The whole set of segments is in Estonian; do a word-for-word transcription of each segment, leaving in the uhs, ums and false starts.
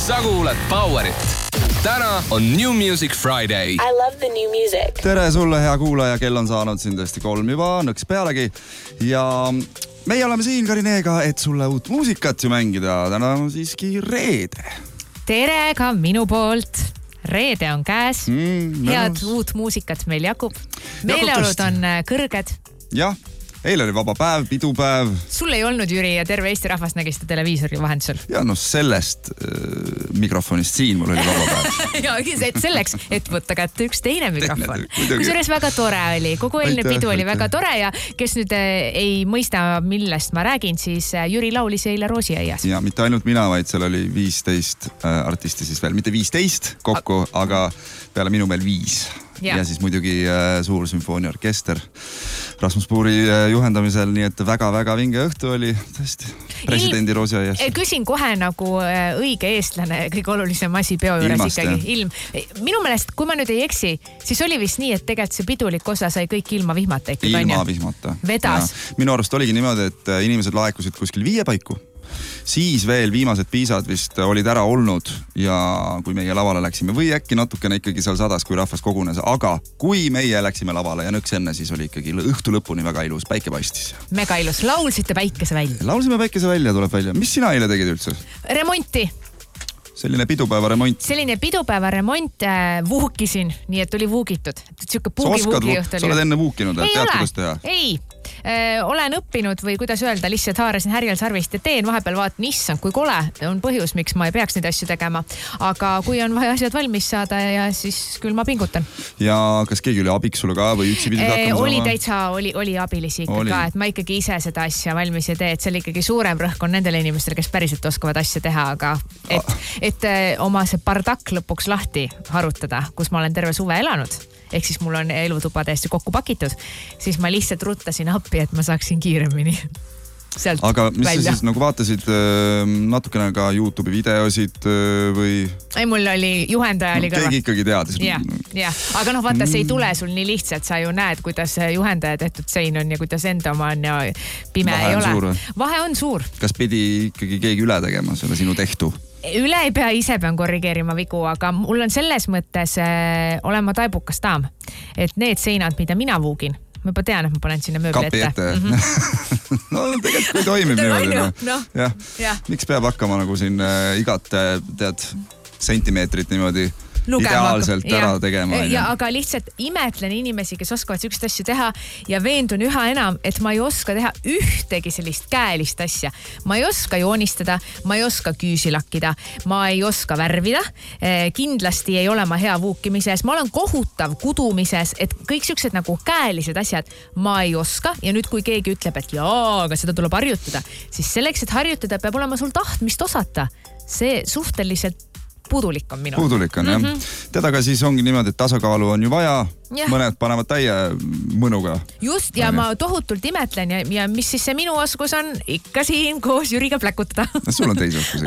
sa kuulad Powerit. Täna on New Music Friday. I love the new music. Tere sulle, hea kuulaja, kell on saanud siin tõesti kolm juba, nõks pealegi. Ja meie oleme siin Karineega, et sulle uut muusikat ju mängida. Täna on siiski reede. Tere ka minu poolt. Reede on käes. Mm, Head no. uut muusikat meil jakub. Meeleolud on kõrged. Jah. Eile oli vaba päev, pidupäev. Sul ei olnud, Jüri, ja terve Eesti rahvas nägi seda televiisori vahendusel. Ja no sellest äh, mikrofonist siin mul oli vaba päev. ja selleks, et võtta kätte üks teine mikrofon. Kusjuures väga tore oli. Kogu eelne pidu oli väga tore ja kes nüüd ei mõista, millest ma räägin, siis Jüri laulis eile Roosiaias. Ja mitte ainult mina, vaid seal oli viisteist äh, artisti siis veel. Mitte viisteist kokku, A aga peale minu meil viis. Ja, ja siis muidugi äh, suur sümfooniaorkester Rasmus Puuri äh, juhendamisel, nii et väga-väga vinge õhtu oli tõesti presidendi Il... Roosiaias. Küsin kohe nagu äh, õige eestlane, kõige olulisem asi peo juures Ilmast, ikkagi. Ilm. Minu meelest, kui ma nüüd ei eksi, siis oli vist nii, et tegelikult see pidulik osa sai kõik ilma vihmata. Ikkagi, ilma vihmata. Vedas. Ja. Minu arust oligi niimoodi, et inimesed laekusid kuskil viie paiku. Siis veel viimased piisad vist olid ära olnud ja kui meie lavale läksime või äkki natukene ikkagi seal sadas, kui rahvas kogunes, aga kui meie läksime lavale ja nõks enne, siis oli ikkagi õhtu lõpuni väga ilus, päike paistis. Mega ilus, laulsite päikese välja? Laulsime päikese välja, tuleb välja. Mis sina eile tegid üldse? Remonti. Selline pidupäeva remont. Selline pidupäeva remont äh, vuukisin, nii et oli vuugitud. Siuke puugi vuugi juht oli. Sa oled enne vuukinud, et tead, kuidas teha? Ei, äh, olen õppinud või kuidas öelda, lihtsalt haarasin härjal sarvist ja teen vahepeal vaatan, issand, kui kole on põhjus, miks ma ei peaks neid asju tegema. Aga kui on vaja asjad valmis saada ja siis küll ma pingutan. Ja kas keegi oli abiks sulle ka või üksi pidid hakkama oli saama? Täitsa, oli, oli abilisi ikka oli. Ka, et ma ikkagi ise seda asja valmis ja tee, et see oli ikkagi suurem rõhk on nendele inimestele, kes päriselt oskavad asja teha, aga et, et oma see bardak lõpuks lahti harutada, kus ma olen terve suve elanud, ehk siis mul on elutuba täiesti kokku pakitud, siis ma lihtsalt ruttasin appi, et ma saaksin kiiremini sealt aga mis välja. Sa siis nagu vaatasid äh, natukene ka YouTube'i videosid äh, või? Ei, mul oli juhendaja oli no, kõrval. Keegi ikkagi teadis. Jah, jah. Aga noh, vaata, see ei tule sul nii lihtsalt, sa ju näed, kuidas juhendaja tehtud sein on ja kuidas enda oma on ja pime Vahe ei ole. Suur. Vahe on suur. Kas pidi ikkagi keegi üle tegema selle sinu tehtu? Üle ei pea, ise pean korrigeerima vigu, aga mul on selles mõttes äh, olema taibukas daam, et need seinad, mida mina vuugin, ma juba tean, et ma panen sinna mööbli ette. Kapi ette. Mm-hmm. no tegelikult kui toimib niimoodi. No. Ja. Ja. Miks peab hakkama nagu siin äh, igat tead, sentimeetrit niimoodi Lugema, ideaalselt ära ja, tegema. Ja, aga lihtsalt imetlen inimesi, kes oskavad sükst asju teha ja veendun üha enam, et ma ei oska teha ühtegi sellist käelist asja. Ma ei oska joonistada, ma ei oska küüsi lakkida, ma ei oska värvida. Kindlasti ei ole ma hea vuukimises, ma olen kohutav kudumises, et kõik süksed nagu käelised asjad ma ei oska. Ja nüüd, kui keegi ütleb, et jaa, aga seda tuleb harjutada, siis selleks, et harjutada, peab olema sul tahtmist osata. See suhteliselt puudulik on minu. Puudulik on, mm-hmm. jah. Tedaga siis ongi niimoodi, et tasakaalu on ju vaja. Ja. Mõned panevad täie mõnuga. Just, ja Aine. Ma tohutult imetlen ja, ja mis siis see minu oskus on ikka siin koos Jüriga pläkutada. No, sul on teise oskuse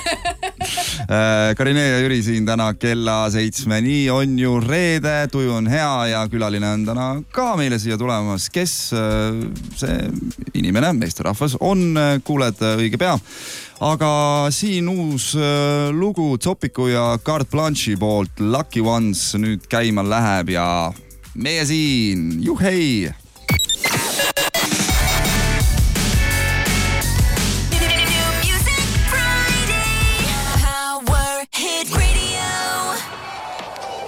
ka. Karine ja Jüri siin täna kella seitsme. Nii on ju reede, tuju on hea ja külaline on täna ka meile siia tulemas. Kes see inimene, meesterahvas on, kuuled õige pea. Aga siin uus lugu Zopiku ja Carte Blanche'i poolt Lucky Ones nüüd käima läheb ja meie siin, juhei!